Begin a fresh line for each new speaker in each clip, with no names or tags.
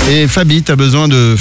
Et Fabi, t'as besoin de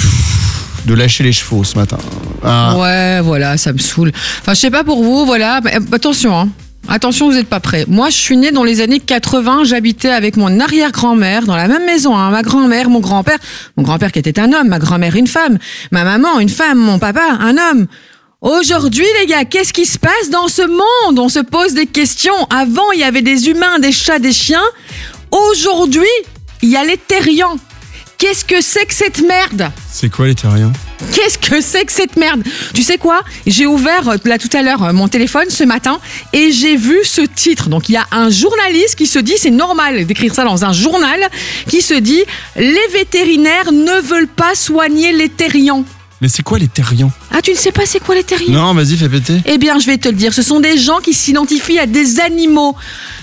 lâcher les chevaux ce matin. Ah.
Ouais, voilà, ça me saoule. Enfin, je sais pas pour vous, voilà. Mais, attention, hein. Attention, vous n'êtes pas prêts. Moi, je suis née dans les années 80. J'habitais avec mon arrière-grand-mère dans la même maison. Hein. Ma grand-mère, mon grand-père qui était un homme, ma grand-mère une femme, ma maman une femme, mon papa un homme. Aujourd'hui, les gars, qu'est-ce qui se passe dans ce monde ? On se pose des questions. Avant, il y avait des humains, des chats, des chiens. Aujourd'hui, il y a les terriens. Qu'est-ce que c'est que cette merde ?
C'est quoi les terriens ?
Qu'est-ce que c'est que cette merde ? Tu sais quoi ? J'ai ouvert là tout à l'heure mon téléphone ce matin et j'ai vu ce titre. Donc il y a un journaliste qui se dit, c'est normal d'écrire ça dans un journal, qui se dit « Les vétérinaires ne veulent pas soigner les terriens ».
Mais c'est quoi les terriens ?
Ah, tu ne sais pas c'est quoi les terriens ?
Non, vas-y, fais péter.
Eh bien, je vais te le dire. Ce sont des gens qui s'identifient à des animaux.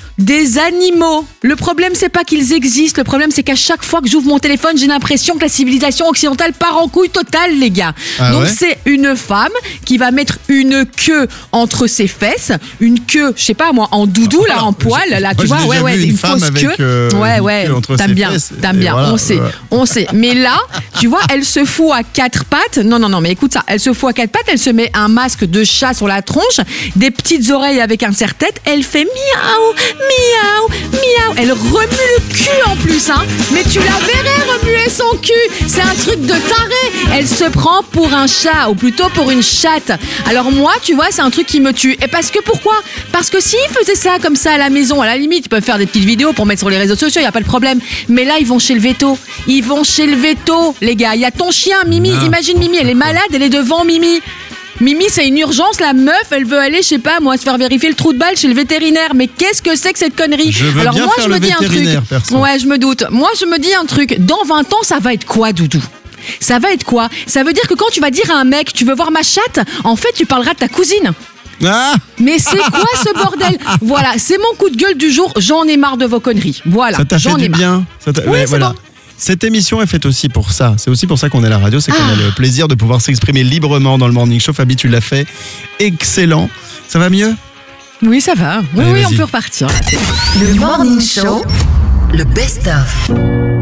Des animaux. Le problème, c'est pas qu'ils existent. Le problème, c'est qu'à chaque fois que j'ouvre mon téléphone, j'ai l'impression que la civilisation occidentale part en couille totale, les gars.
Ah
donc,
ouais,
c'est une femme qui va mettre une queue entre ses fesses, une queue, je sais pas moi, en doudou, là, en poil, là, tu vois, une fausse queue. T'aimes bien, voilà, on sait. Mais là, tu vois, elle se fout à quatre pattes. Non, mais écoute ça. Elle se fout à quatre pattes, elle se met un masque de chat sur la tronche, des petites oreilles avec un serre-tête, elle fait miaou. Miaou, miaou. Elle remue le cul en plus, hein. Mais tu la verrais remuer son cul. C'est un truc de taré. Elle se prend pour un chat, ou plutôt pour une chatte. Alors moi, tu vois, c'est un truc qui me tue. Et parce que pourquoi ? Parce que s'ils faisaient ça comme ça à la maison, à la limite, ils peuvent faire des petites vidéos pour mettre sur les réseaux sociaux, il n'y a pas de problème. Mais là, ils vont chez le veto. Ils vont chez le veto, les gars. Il y a ton chien, Mimi. Imagine Mimi, elle est malade, elle est devant Mimi. Mimi, c'est une urgence, la meuf, elle veut aller, je sais pas, moi, se faire vérifier le trou de balle chez le vétérinaire. Mais qu'est-ce que c'est que cette connerie ?
Alors moi, je me dis un truc. Perso.
Ouais, je me doute. Moi, je me dis un truc. Dans 20 ans, ça va être quoi, Doudou ? Ça va être quoi ? Ça veut dire que quand tu vas dire à un mec, tu veux voir ma chatte ? En fait, tu parleras de ta cousine.
Ah,
mais c'est quoi ce bordel ? Voilà, c'est mon coup de gueule du jour. J'en ai marre de vos conneries. Voilà,
ça t'a fait du bien.
Oui, voilà.
Bon. Cette émission est faite aussi pour ça. C'est aussi pour ça qu'on est à la radio. C'est qu'on a le plaisir de pouvoir s'exprimer librement dans le Morning Show. Fabi, tu l'as fait. Excellent. Ça va mieux ?
Oui, ça va. Oui,
allez,
on peut repartir.
Le Morning Show, le best-of.